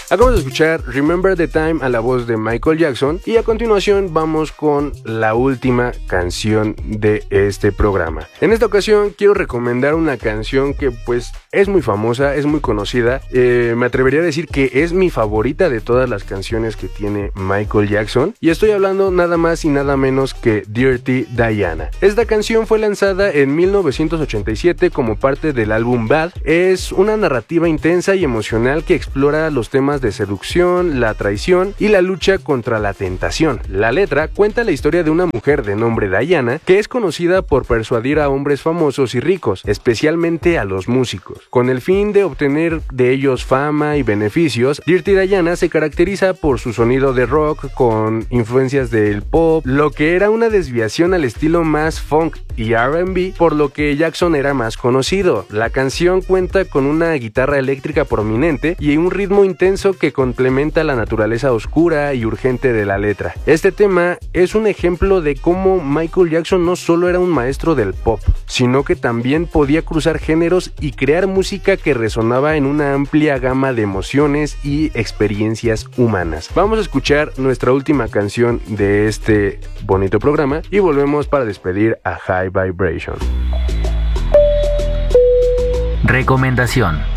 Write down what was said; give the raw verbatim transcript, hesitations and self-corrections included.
Acabamos de escuchar Remember the Time a la voz de Michael Jackson y a continuación vamos con la última canción de este programa. En esta ocasión quiero recomendar una canción que pues es muy famosa, es muy conocida, eh, me atrevería a decir que es mi favorita de todas las canciones que tiene Michael Jackson y estoy hablando nada más y nada menos que Dirty Diana. Esta canción fue lanzada en mil novecientos ochenta y siete como parte del álbum Bad. Es una narrativa intensa y emocional que explora los temas de seducción, la traición y la lucha contra la tentación. La letra cuenta la historia de una mujer de nombre Diana que es conocida por persuadir a hombres famosos y ricos, especialmente a los músicos. Con el fin de obtener de ellos fama y beneficios, Dirty Diana se caracteriza por su sonido de rock con influencias del pop, lo que era una desviación al estilo más funk y R and B, por lo que Jackson era más conocido. La canción cuenta con una guitarra eléctrica prominente y un ritmo intenso que complementa la naturaleza oscura y urgente de la letra. Este tema es un ejemplo de cómo Michael Jackson no solo era un maestro del pop, sino que también podía cruzar géneros y crear música que resonaba en una amplia gama de emociones y experiencias humanas. Vamos a escuchar nuestra última canción de este bonito programa y volvemos para despedir a High Vibration. Recomendación.